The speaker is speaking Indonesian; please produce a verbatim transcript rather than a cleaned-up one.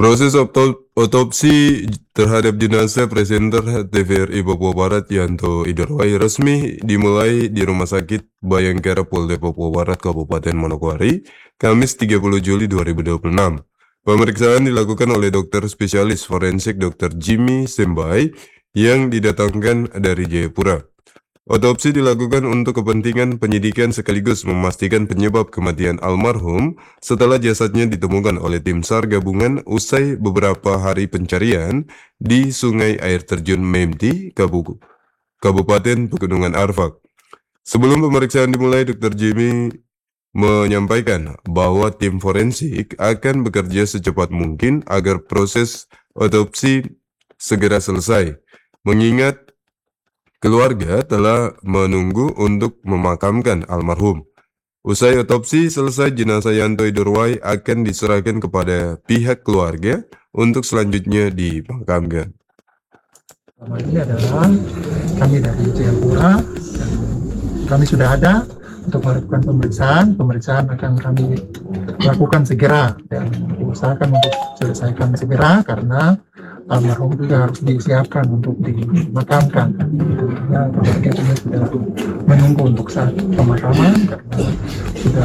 Proses opto- otopsi terhadap jenazah presenter T V R I Papua Barat Yanto Idorwai resmi dimulai di Rumah Sakit Bayangkara Polda Papua Barat Kabupaten Manokwari, Kamis tiga puluh Juli dua ribu dua puluh enam. Pemeriksaan dilakukan oleh dokter spesialis forensik dokter Jimmy Sembai yang didatangkan dari Jayapura. Otopsi dilakukan untuk kepentingan penyidikan sekaligus memastikan penyebab kematian almarhum setelah jasadnya ditemukan oleh tim SAR gabungan usai beberapa hari pencarian di Sungai Air Terjun Memti, Kabu- Kabupaten Pegunungan Arfak. Sebelum pemeriksaan dimulai, dokter Jimmy menyampaikan bahwa tim forensik akan bekerja secepat mungkin agar proses otopsi segera selesai, mengingat keluarga telah menunggu untuk memakamkan almarhum. Usai otopsi selesai, jenazah Yanto Idorwai akan diserahkan kepada pihak keluarga untuk selanjutnya dimakamkan. Nama ini adalah kami dari Jayapura, dan kami sudah ada untuk melakukan pemeriksaan. Pemeriksaan akan kami lakukan segera dan usahakan untuk selesaikan segera karena almarhum juga harus disiapkan untuk dimakamkan. Ya, keluarga juga sudah menunggu untuk saat pemakaman karena sudah